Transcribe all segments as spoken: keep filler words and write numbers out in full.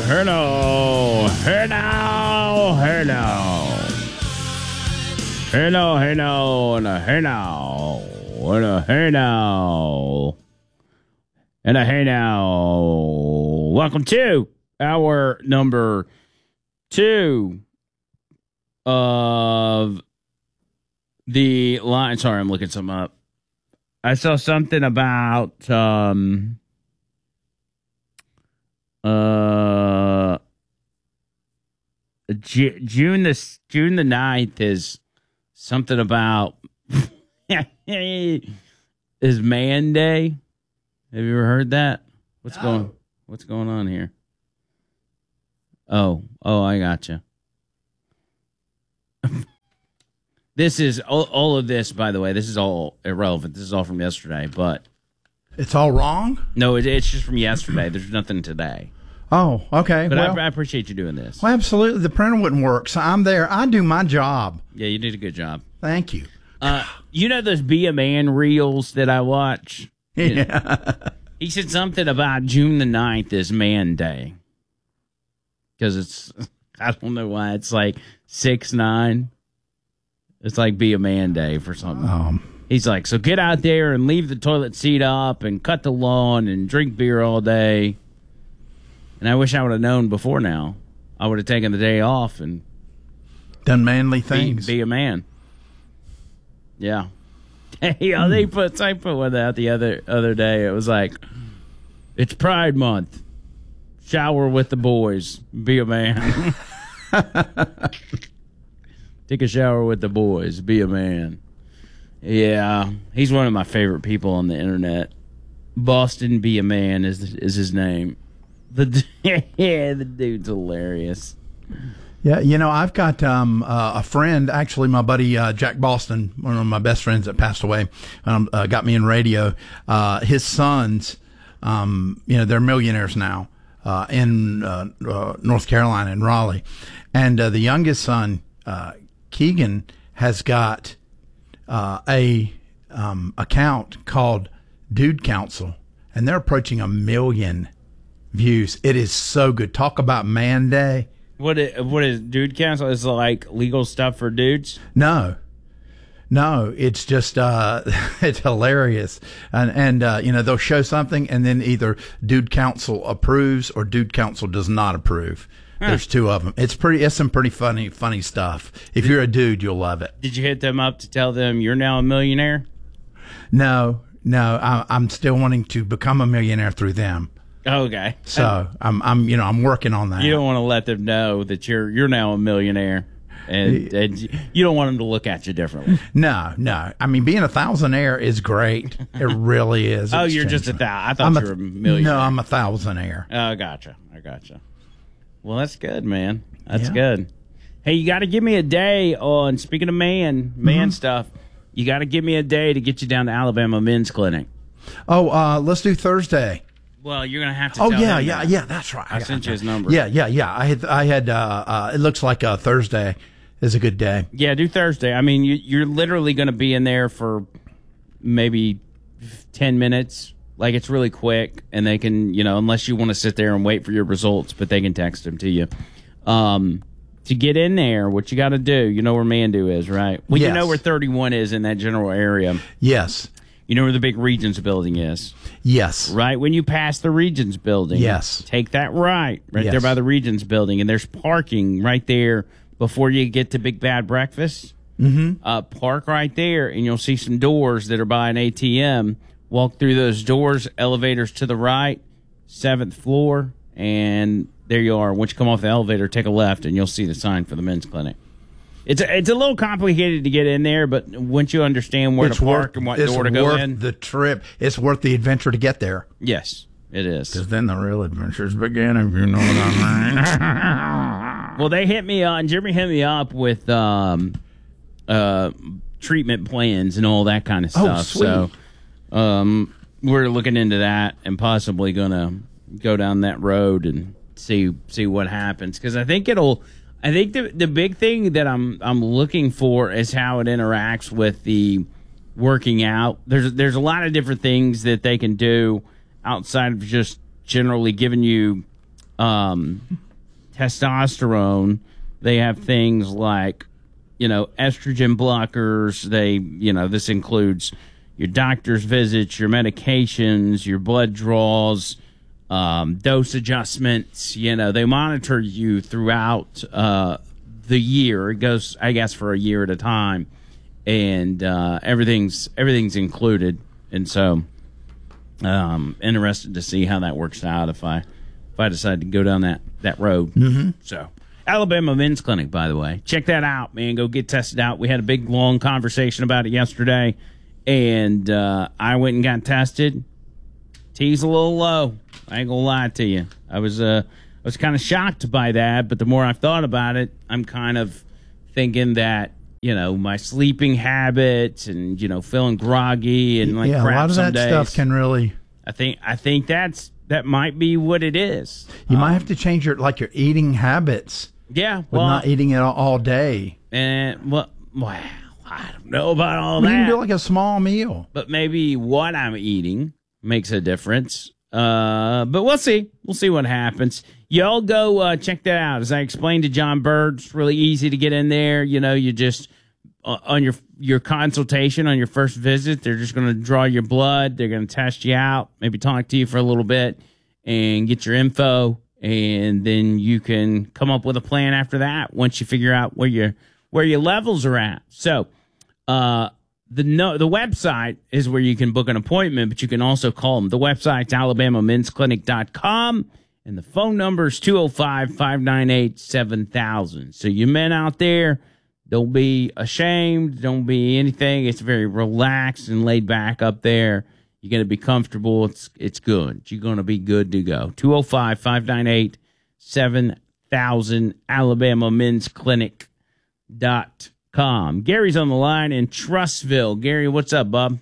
hello, hello, hello. Hello, hello, and a hello, and a hello, and a hello. Welcome to our number two of the line. Sorry, I'm looking something up. I saw something about um uh J- June the June the ninth is something about is Man Day. Have you ever heard that? What's no. going What's going on here? Oh, oh, I gotcha. This is all, all of this, by the way. This is all irrelevant. This is all from yesterday, but it's all wrong. No, it, it's just from yesterday. There's nothing today. Oh, okay. But well, I, I appreciate you doing this. Well, absolutely. The printer wouldn't work, so I'm there. I do my job. Yeah, you did a good job. Thank you. Uh, you know those Be a Man reels that I watch? Yeah. He said something about June the ninth is Man Day. Because it's, I don't know why, it's like six nine. It's like Be a Man Day for something. Um, He's like, so get out there and leave the toilet seat up and cut the lawn and drink beer all day. And I wish I would have known before now. I would have taken the day off and done manly things. Be, be a man. Yeah. Yeah, they put I put one out the other other day. It was like, it's Pride Month. Shower with the boys. Be a man. Take a shower with the boys. Be a man. Yeah, he's one of my favorite people on the internet. Boston Be a Man is is his name. The yeah, the dude's hilarious. Yeah, you know, I've got um, uh, a friend, actually, my buddy uh, Jack Boston, one of my best friends that passed away, um, uh, got me in radio. Uh, his sons, um, you know, they're millionaires now uh, in uh, uh, North Carolina, in Raleigh. And uh, the youngest son, uh, Keegan, has got uh, a um, account called Dude Council, and they're approaching a million views. It is so good. Talk about Man Day. What is, what is Dude Council? Is it like legal stuff for dudes? No, no. It's just uh, it's hilarious, and and uh, you know, they'll show something, and then either Dude Council approves or Dude Council does not approve. Huh. There's two of them. It's pretty. It's some pretty funny funny stuff. If you're a dude, you'll love it. Did you hit them up to tell them you're now a millionaire? No, no. I, I'm still wanting to become a millionaire through them. Okay. So I'm, I'm, you know, I'm working on that. You don't want to let them know that you're, you're now a millionaire, and, and you don't want them to look at you differently. No, no. I mean, being a thousandaire is great. It really is. Oh, it's you're just a thousand. I thought I'm you were a millionaire. No, I'm a thousandaire. Oh, I gotcha. I gotcha. Well, that's good, man. That's yeah. good. Hey, you got to give me a day on, speaking of man, man mm-hmm. stuff, you got to give me a day to get you down to Alabama Men's Clinic. Oh, uh, let's do Thursday. Well, you're gonna have to. Oh tell yeah, him yeah, that. yeah. That's right. I, I sent you his number. Yeah, yeah, yeah. I had, I had. Uh, uh, it looks like uh, Thursday is a good day. Yeah, do Thursday. I mean, you, you're literally going to be in there for maybe ten minutes. Like, it's really quick, and they can, you know, unless you want to sit there and wait for your results, but they can text them to you. Um, to get in there, what you got to do, you know where Mandu is, right? Well, yes. You know where thirty-one is in that general area. Yes. You know where the big Regions building is? Yes. Right when you pass the Regions building. Yes. Take that right, right yes. there by the Regions building, and there's parking right there before you get to Big Bad Breakfast. Mm-hmm. Uh, park right there, and you'll see some doors that are by an A T M. Walk through those doors, elevators to the right, seventh floor, and there you are. Once you come off the elevator, take a left, and you'll see the sign for the men's clinic. It's a, it's a little complicated to get in there, but once you understand where it's to park worth, and what door to go worth in, the trip. It's worth the adventure to get there. Yes, it is. Because then the real adventures begin, if you know what I mean. Well, they hit me on. Jeremy hit me up with um, uh, treatment plans and all that kind of stuff. Oh, sweet. So um, we're looking into that and possibly going to go down that road and see see what happens. Because I think it'll. I think the the big thing that I'm I'm looking for is how it interacts with the working out. There's there's a lot of different things that they can do outside of just generally giving you um, testosterone, they have things like, you know, estrogen blockers. They, you know, this includes your doctor's visits, your medications, your blood draws, um, dose adjustments. You know, they monitor you throughout uh, the year. It goes, I guess, for a year at a time, and uh, everything's everything's included. And so, um, interested to see how that works out if I if I decide to go down that that road. Mm-hmm. So. Alabama Men's Clinic, by the way. Check that out, man. Go get tested out. We had a big, long conversation about it yesterday, and uh, I went and got tested. T's a little low. I ain't gonna lie to you. I was uh, I was kind of shocked by that, but the more I've thought about it, I'm kind of thinking that, you know, my sleeping habits and, you know, feeling groggy and like yeah, crap a lot of some that days, stuff can really. I think I think that's that might be what it is. You um, might have to change your like your eating habits. Yeah, With well, not eating it all, all day. and well, well, I don't know about all Well, that. you can do like a small meal. But maybe what I'm eating makes a difference. Uh, but we'll see. We'll see what happens. Y'all go uh, check that out. As I explained to John Bird, it's really easy to get in there. You know, you just uh, on your your consultation on your first visit, they're just going to draw your blood. They're going to test you out, maybe talk to you for a little bit, and get your info. And then you can come up with a plan after that once you figure out where your where your levels are at. So uh, the no, the website is where you can book an appointment, but you can also call them. The website's alabama men's clinic dot com, and the phone number is two oh five, five nine eight, seven thousand. So you men out there, don't be ashamed. Don't be anything. It's very relaxed and laid back up there. You're going to be comfortable. It's it's good. You're going to be good to go. two oh five, five nine eight, seven thousand, alabama men's clinic dot com. Gary's on the line in Trussville. Gary, what's up, bub?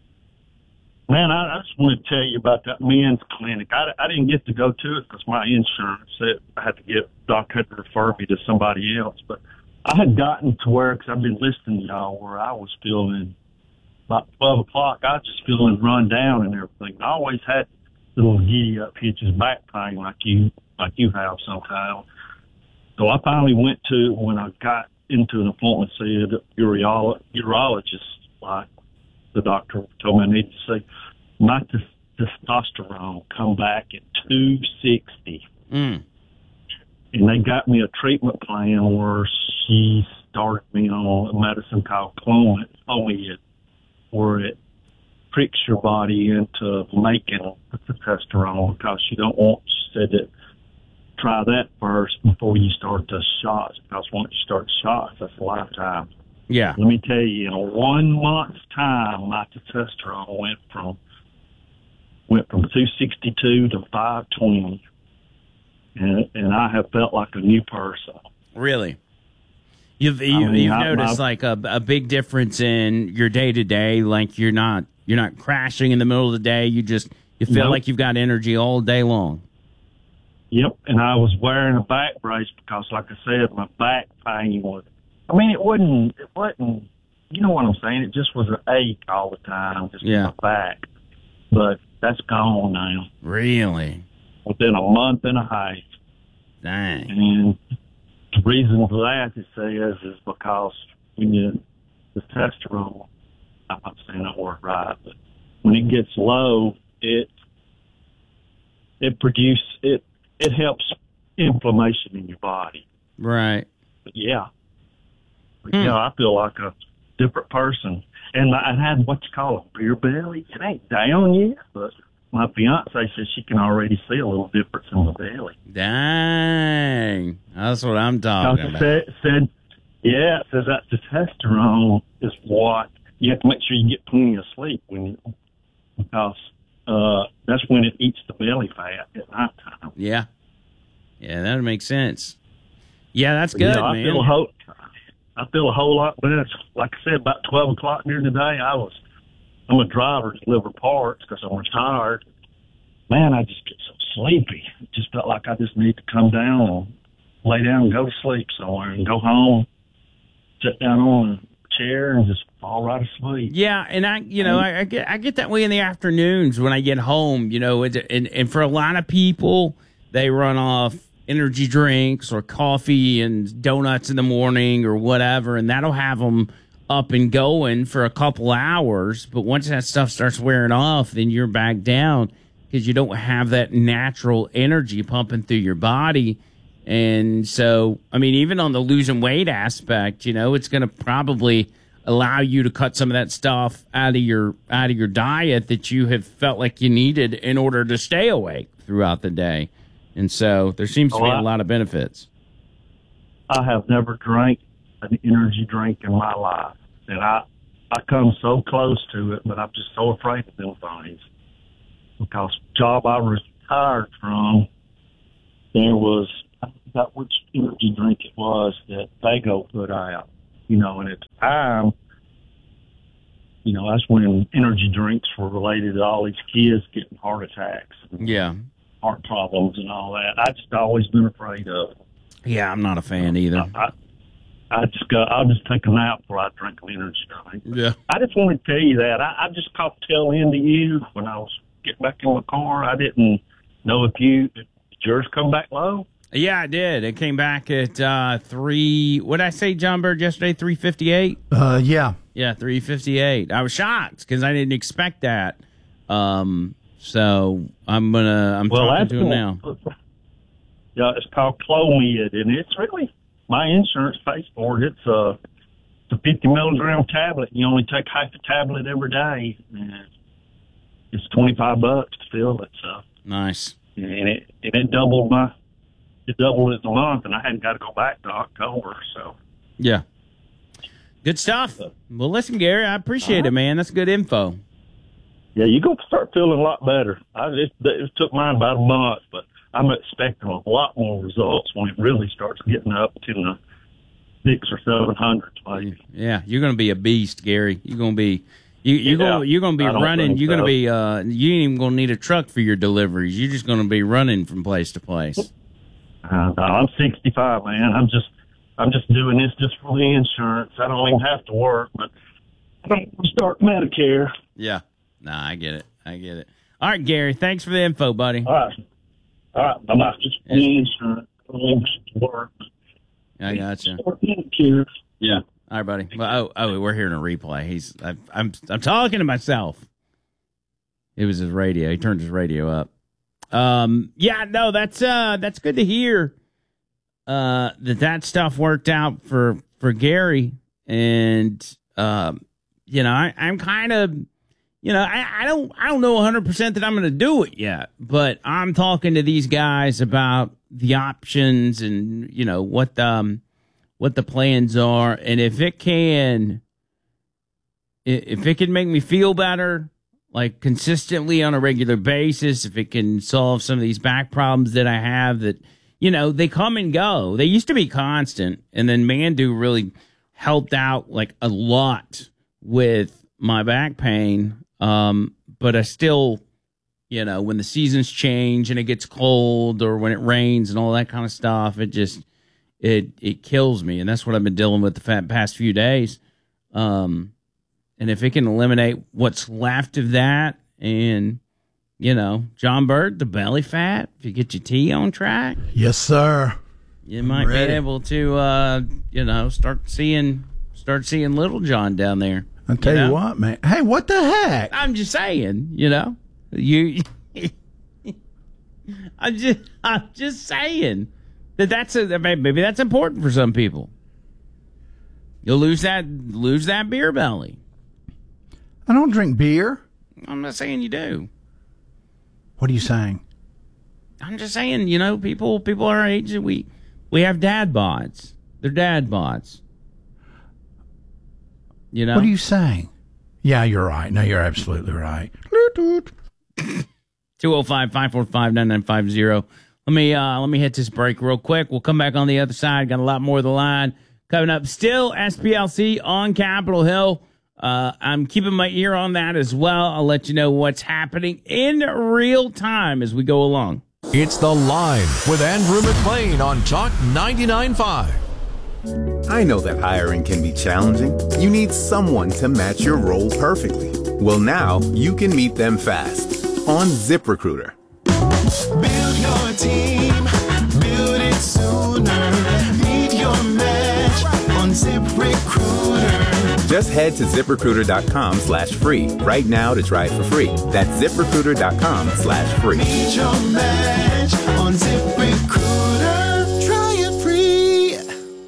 Man, I, I just want to tell you about that men's clinic. I, I didn't get to go to it because my insurance said I had to get, Doc had to refer me to somebody else. But I had gotten to where, because I've been listening to y'all, where I was feeling about twelve o'clock, I was just feeling run down and everything. I always had little giddy up hitches, back pain like you like you have sometimes. So I finally went to, when I got into an appointment, said urolo- urologist, like the doctor told me I need to see my t- testosterone come back at two sixty. Mm. And they got me a treatment plan where she started me on a medicine called Clomid, told me it where it tricks your body into making the testosterone because you don't want, she said that try that first before you start the shots, because once you start the shots, that's a lifetime. Yeah. Let me tell you, in a one month's time, my testosterone went from went from two sixty-two to five twenty, and and I have felt like a new person. Really? You've you, I mean, you've I, noticed I, like a, a big difference in your day to day. Like you're not you're not crashing in the middle of the day. You just you feel nope. like you've got energy all day long. Yep, and I was wearing a back brace because, like I said, my back pain was. I mean, it wasn't. It wasn't. You know what I'm saying? It just was an ache all the time, just yeah. in my back. But that's gone now. Really? Within a month and a half. Dang. And the reason for that, it says, is because when you, the testosterone, I'm not saying that word right, but when it gets low, it it produces, it, it helps inflammation in your body. Right. But yeah. But hmm. yeah, I feel like a different person. And I had what you call a beer belly. It ain't down yet, but my fiance says she can already see a little difference in the belly. Dang. That's what I'm talking It about. said, said, yeah, it says that testosterone is what you have to make sure you get plenty of sleep when you, because uh, that's when it eats the belly fat at nighttime. Yeah. Yeah, that would make sense. Yeah, that's good, yeah, I man. Feel a whole, I feel a whole lot better. Like I said, about twelve o'clock during the day, I was, I'm a driver to deliver parts because I'm retired. Man, I just get so sleepy. It just felt like I just need to come down and lay down and go to sleep somewhere and go home, sit down on a chair and just fall right asleep. Yeah, and I, you know, I, I get I get that way in the afternoons when I get home. You know, and and, and for a lot of people, they run off energy drinks or coffee and donuts in the morning or whatever, and that'll have them up and going for a couple hours. But once that stuff starts wearing off, then you're back down because you don't have that natural energy pumping through your body. And so, I mean, even on the losing weight aspect, you know, it's going to probably allow you to cut some of that stuff out of your out of your diet that you have felt like you needed in order to stay awake throughout the day. And so there seems to be a lot of benefits. I have never drank an energy drink in my life, and I I come so close to it, but I'm just so afraid of them things. Because the job I retired from, there was, I forgot which energy drink it was that Fago put out, you know, and at the time, you know, that's when energy drinks were related to all these kids getting heart attacks. Yeah. Heart problems and all that. I just always been afraid of it. Yeah, I'm not a fan either. I, I, I just got, I'll just take a nap before I drink an energy drink. Yeah. I just want to tell you that. I, I just caught the tail end of you when I was getting back in my car. I didn't know if you, did yours come back low? Yeah, I did. It came back at uh, three, what did I say, John Bird, yesterday, three fifty-eight? Uh, yeah. Yeah, three fifty-eight. I was shocked because I didn't expect that. Um, so I'm going to, I'm well, talking to him now. Yeah, it's called Clomid, and it's really, my insurance pays for it. It's a, it's a fifty milligram tablet. You only take half a tablet every day. And it's twenty-five bucks to fill it. So nice. And it, and it doubled my, it doubled it in a month, and I hadn't got to go back to October. So yeah. Good stuff. Well, listen, Gary, I appreciate uh-huh. it, man. That's good info. Yeah, you're going to start feeling a lot better. I, it, it took mine about a month, but I'm expecting a lot more results when it really starts getting up to the six or seven hundreds, maybe. Yeah, you're going to be a beast, Gary. You're going to be, you, you're yeah, going, you're going to be running. You're so. going to be, uh, you ain't even going to need a truck for your deliveries. You're just going to be running from place to place. Uh, no, I'm sixty-five, man. I'm just, I'm just doing this just for the insurance. I don't even have to work, but I don't start Medicare. Yeah. Nah, I get it. I get it. All right, Gary, thanks for the info, buddy. All right. All right. I'm not just for the insurance. I don't even have to work. I gotcha. Yeah. All right, buddy. Well, oh, oh, we're hearing a replay. He's, I, I'm, I'm talking to myself. It was his radio. He turned his radio up. Um, yeah, no, that's, uh, that's good to hear, uh, that that stuff worked out for, for Gary. And, um, you know, I, I'm kind of, you know, I, I don't, I don't know one hundred percent that I'm going to do it yet, but I'm talking to these guys about the options and, you know, what, um, what the plans are. And if it can, if it can make me feel better, like consistently on a regular basis, if it can solve some of these back problems that I have that, you know, they come and go. They used to be constant. And then Mandu really helped out like a lot with my back pain. Um, but I still, you know, when the seasons change and it gets cold or when it rains and all that kind of stuff, it just, it, it kills me. And that's what I've been dealing with the past few days. Um, and if it can eliminate what's left of that and, you know, John Bird, the belly fat, if you get your tea on track. Yes, sir. You might be able to, uh, you know, start seeing, start seeing Little John down there. I'll tell you, know? you what, man. Hey, what the heck? I'm just saying, you know, you, I'm just, I'm just saying that that's a, maybe that's important for some people. You'll lose that, lose that beer belly. I don't drink beer. I'm not saying you do. What are you saying? I'm just saying, you know, people, people our age, we, we have dad bods. They're dad bods. You know? What are you saying? Yeah, you're right. No, you're absolutely right. two oh five, five four five, nine nine five oh. Let me uh, let me hit this break real quick. We'll come back on the other side. Got a lot more of the line coming up. Still S P L C on Capitol Hill. Uh, I'm keeping my ear on that as well. I'll let you know what's happening in real time as we go along. It's The Line with Andrew McLean on Talk ninety-nine point five. I know that hiring can be challenging. You need someone to match your role perfectly. Well, now you can meet them fast on ZipRecruiter. Build your team. Just head to ZipRecruiter.com slash free right now to try it for free. That's ZipRecruiter.com slash free. Need your match on ZipRecruiter. Try it free.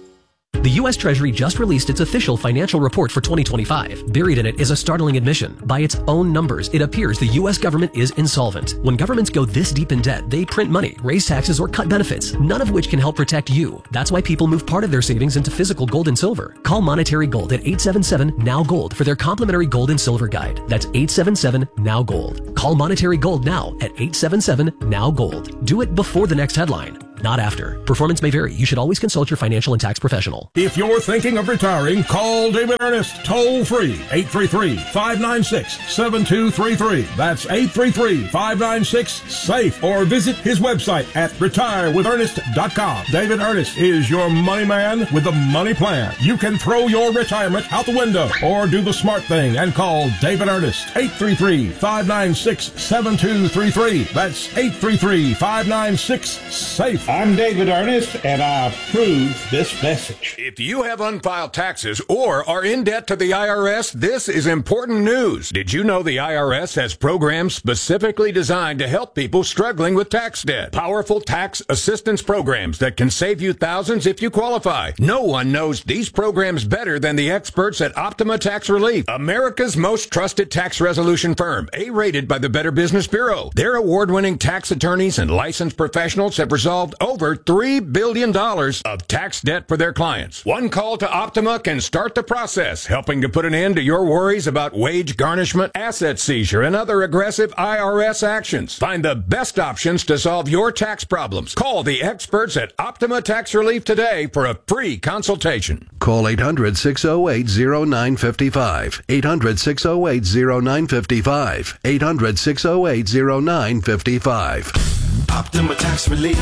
The U S Treasury just released its official financial report for twenty twenty-five. Buried in it is a startling admission. By its own numbers, it appears the U S government is insolvent. When governments go this deep in debt, they print money, raise taxes, or cut benefits, none of which can help protect you. That's why people move part of their savings into physical gold and silver. Call Monetary Gold at eight seven seven, N O W, GOLD for their complimentary gold and silver guide. That's eight seven seven, N O W, GOLD. Call Monetary Gold now at eight seven seven, N O W, GOLD. Do it before the next headline, not after. Performance may vary. You should always consult your financial and tax professional. If you're thinking of retiring, call David Ernest toll free, eight three three, five nine six, seven two three three. That's eight three three, five nine six, SAFE. Or visit his website at retire with ernest dot com. David Ernest is your money man with the money plan. You can throw your retirement out the window or do the smart thing and call David Ernest, eight three three, five nine six, seven two three three. That's eight three three, five nine six, SAFE. I'm David Ernest, and I approve this message. If you have unfiled taxes or are in debt to the I R S, this is important news. Did you know the I R S has programs specifically designed to help people struggling with tax debt? Powerful tax assistance programs that can save you thousands if you qualify. No one knows these programs better than the experts at Optima Tax Relief, America's most trusted tax resolution firm, A-rated by the Better Business Bureau. Their award-winning tax attorneys and licensed professionals have resolved over three billion dollars of tax debt for their clients. One call to Optima can start the process, helping to put an end to your worries about wage garnishment, asset seizure, and other aggressive I R S actions. Find the best options to solve your tax problems. Call the experts at Optima Tax Relief today for a free consultation. Call eight hundred, six oh eight, oh nine five five. eight hundred, six oh eight, oh nine five five. eight hundred, six oh eight, oh nine five five. Optima Tax Relief.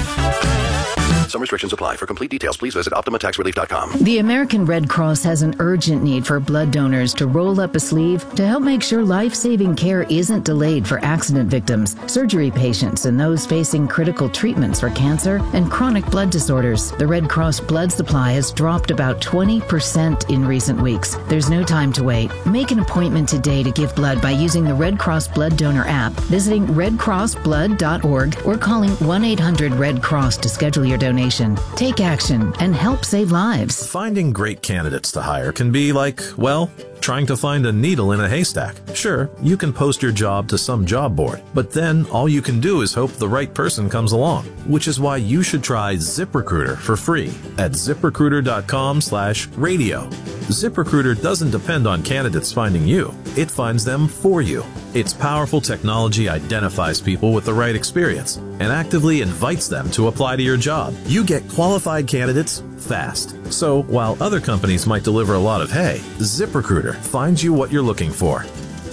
Some restrictions apply. For complete details, please visit Optima Tax Relief dot com. The American Red Cross has an urgent need for blood donors to roll up a sleeve to help make sure life-saving care isn't delayed for accident victims, surgery patients, and those facing critical treatments for cancer and chronic blood disorders. The Red Cross blood supply has dropped about twenty percent in recent weeks. There's no time to wait. Make an appointment today to give blood by using the Red Cross Blood Donor app, visiting red cross blood dot org, or calling one eight hundred red cross to schedule your donation. Take action and help save lives. Finding great candidates to hire can be like, well, trying to find a needle in a haystack. Sure, you can post your job to some job board, but then all you can do is hope the right person comes along, which is why you should try ZipRecruiter for free at ZipRecruiter.com slash radio. ZipRecruiter doesn't depend on candidates finding you. It finds them for you. Its powerful technology identifies people with the right experience and actively invites them to apply to your job. You get qualified candidates fast. So while other companies might deliver a lot of hay, ZipRecruiter finds you what you're looking for.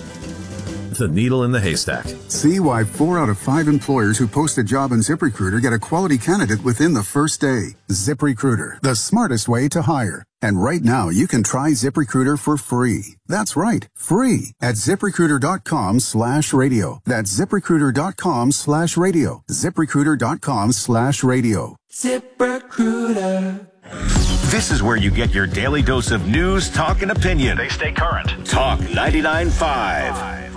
The needle in the haystack. See why four out of five employers who post a job on ZipRecruiter get a quality candidate within the first day. ZipRecruiter, the smartest way to hire. And right now, you can try ZipRecruiter for free. That's right, free at ZipRecruiter.com slash radio. That's ZipRecruiter.com slash radio. ZipRecruiter.com slash radio. ZipRecruiter. This is where you get your daily dose of news, talk, and opinion. They stay current. Talk ninety-nine point five.